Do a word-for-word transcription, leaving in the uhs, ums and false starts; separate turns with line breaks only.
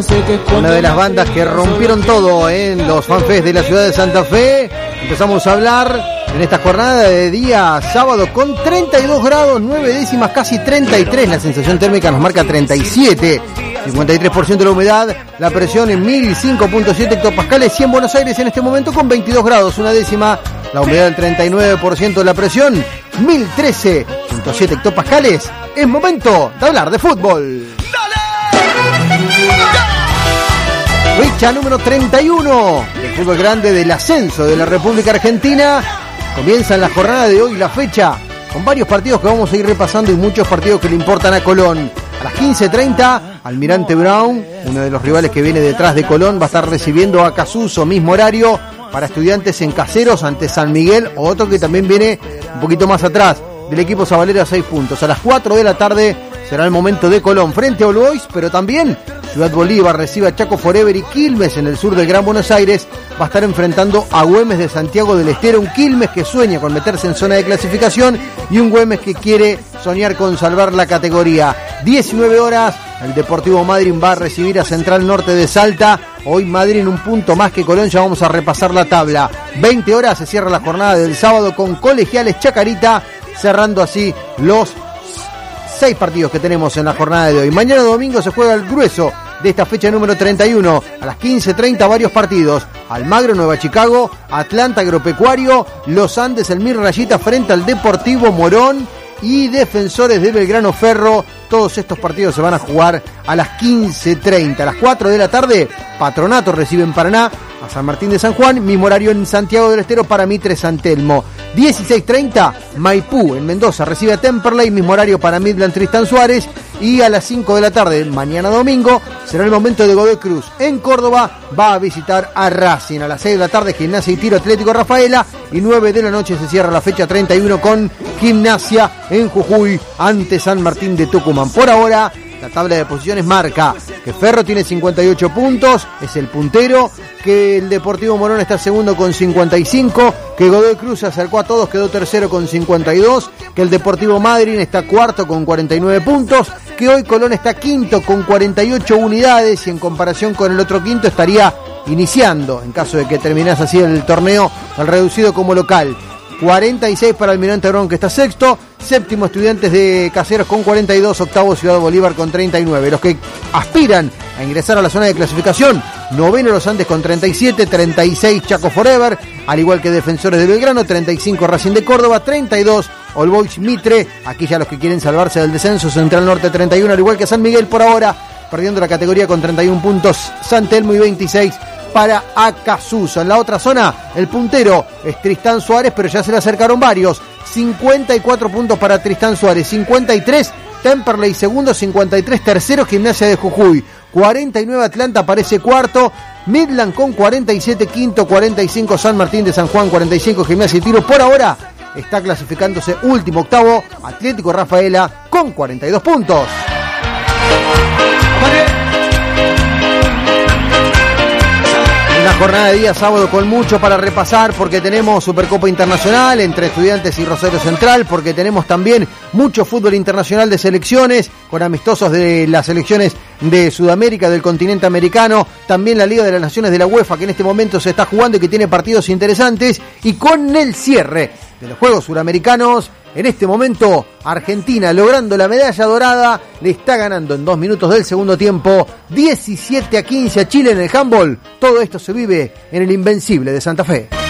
Una de las bandas que rompieron todo en los fanfests de la ciudad de Santa Fe. Empezamos a hablar en esta jornada de día sábado con treinta y dos grados, nueve décimas, casi treinta y tres. La sensación térmica nos marca treinta y siete. cincuenta y tres por ciento de la humedad, la presión en mil cinco punto siete hectopascales. Y en Buenos Aires en este momento con veintidós grados, una décima. La humedad del treinta y nueve por ciento de la presión, mil trece punto siete hectopascales. Es momento de hablar de fútbol. Fecha número treinta y uno del fútbol grande del ascenso de la República Argentina. Comienza en la jornada de hoy la fecha con varios partidos que vamos a ir repasando y muchos partidos que le importan a Colón. A las quince treinta, Almirante Brown, uno de los rivales que viene detrás de Colón, va a estar recibiendo a Casuso, mismo horario para Estudiantes en Caseros ante San Miguel, otro que también viene un poquito más atrás del equipo sabalero a seis puntos. A las cuatro de la tarde será el momento de Colón frente a All Boys, pero también Ciudad Bolívar recibe a Chaco Forever y Quilmes en el sur del Gran Buenos Aires va a estar enfrentando a Güemes de Santiago del Estero, un Quilmes que sueña con meterse en zona de clasificación y un Güemes que quiere soñar con salvar la categoría. diecinueve horas, el Deportivo Madryn va a recibir a Central Norte de Salta. Hoy Madryn un punto más que Colón, ya vamos a repasar la tabla. veinte horas se cierra la jornada del sábado con Colegiales Chacarita, cerrando así los seis partidos que tenemos en la jornada de hoy. Mañana domingo se juega el grueso de esta fecha número treinta y uno. A las quince treinta varios partidos. Almagro, Nueva Chicago, Atlanta Agropecuario, Los Andes, el Mir Rayita frente al Deportivo Morón y Defensores de Belgrano Ferro. Todos estos partidos se van a jugar a las quince treinta. A las cuatro de la tarde, Patronato recibe en Paraná a San Martín de San Juan, mismo horario en Santiago del Estero para Mitre San Telmo. dieciséis treinta, Maipú en Mendoza recibe a Temperley, mismo horario para Midland Tristán Suárez. Y a las cinco de la tarde, mañana domingo, será el momento de Godoy Cruz en Córdoba, va a visitar a Racing. A las seis de la tarde, Gimnasia y Tiro Atlético Rafaela. Y nueve de la noche se cierra la fecha treinta y uno con Gimnasia en Jujuy ante San Martín de Tucumán. Por ahora, la tabla de posiciones marca que Ferro tiene cincuenta y ocho puntos, es el puntero, que el Deportivo Morón está segundo con cincuenta y cinco, que Godoy Cruz se acercó a todos, quedó tercero con cincuenta y dos, que el Deportivo Madryn está cuarto con cuarenta y nueve puntos, que hoy Colón está quinto con cuarenta y ocho unidades y en comparación con el otro quinto estaría iniciando, en caso de que terminase así el torneo, el reducido como local. cuarenta y seis para Almirante Brown que está sexto, séptimo Estudiantes de Caseros con cuarenta y dos, octavo Ciudad Bolívar con treinta y nueve. Los que aspiran a ingresar a la zona de clasificación, noveno Los Andes con treinta y siete, treinta y seis Chaco Forever, al igual que Defensores de Belgrano, treinta y cinco Racing de Córdoba, treinta y dos All Boys Mitre, aquí ya los que quieren salvarse del descenso, Central Norte treinta y uno, al igual que San Miguel por ahora, perdiendo la categoría con treinta y uno puntos, San Telmo y veintiséis para Acasuso. En la otra zona, el puntero es Tristán Suárez, pero ya se le acercaron varios. cincuenta y cuatro puntos para Tristán Suárez, cincuenta y tres Temperley segundo, cincuenta y tres tercero Gimnasia de Jujuy, cuarenta y nueve Atlanta aparece cuarto, Midland con cuarenta y siete quinto, cuarenta y cinco San Martín de San Juan, cuarenta y cinco Gimnasia y Tiro. Por ahora está clasificándose último octavo Atlético Rafaela con cuarenta y dos puntos. Una jornada de día sábado con mucho para repasar porque tenemos Supercopa Internacional entre Estudiantes y Rosario Central, porque tenemos también mucho fútbol internacional de selecciones con amistosos de las selecciones de Sudamérica, del continente americano, también la Liga de las Naciones de la UEFA que en este momento se está jugando y que tiene partidos interesantes, y con el cierre de los Juegos Suramericanos, en este momento Argentina logrando la medalla dorada, le está ganando en dos minutos del segundo tiempo diecisiete a quince a Chile en el handball. Todo esto se vive en el Invencible de Santa Fe.